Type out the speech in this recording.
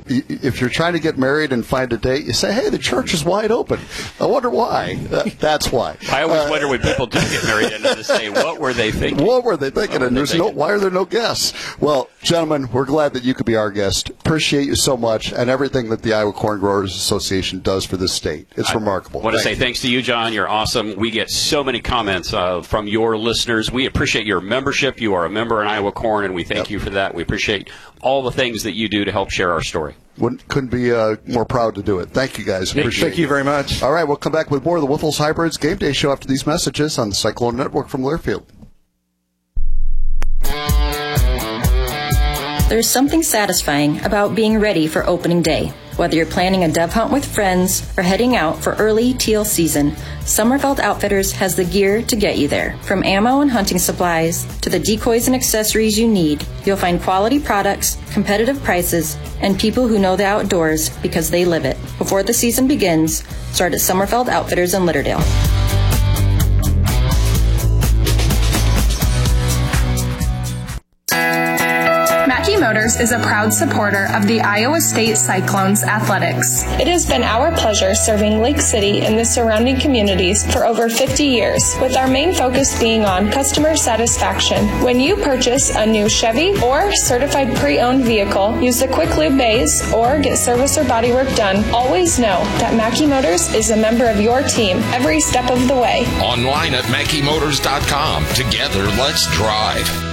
if you're trying to get married and find a date, you say, hey, the church is wide open. I wonder why. That's why. I always wonder when people do get married into this day, what were they thinking? What were they thinking? And why are there no guests? Well, gentlemen, we're glad that you could be our guest. Appreciate you so much and everything that the Iowa Corn Growers Association does for this state. It's remarkable. I want to say thanks to you, John. You're awesome. We get so many comments from your listeners. We appreciate your membership. You are a member in Iowa Corn, and we thank you for that. We appreciate all the things that you do to help share our story. Couldn't be more proud to do it. Thank you, guys. Thank you very much. All right, we'll come back with more of the Wyffels Hybrids Game Day Show after these messages on the Cyclone Network from Learfield. There's something satisfying about being ready for opening day. Whether you're planning a dove hunt with friends or heading out for early teal season, Sommerfeld Outfitters has the gear to get you there. From ammo and hunting supplies to the decoys and accessories you need, you'll find quality products, competitive prices, and people who know the outdoors because they live it. Before the season begins, start at Sommerfeld Outfitters in Litterdale. Mackey Motors is a proud supporter of the Iowa State Cyclones athletics. It has been our pleasure serving Lake City and the surrounding communities for over 50 years, with our main focus being on customer satisfaction. When you purchase a new Chevy or certified pre-owned vehicle, use the Quick Lube bays, or get service or bodywork done, always know that Mackey Motors is a member of your team every step of the way. Online at MackeyMotors.com. Together, let's drive.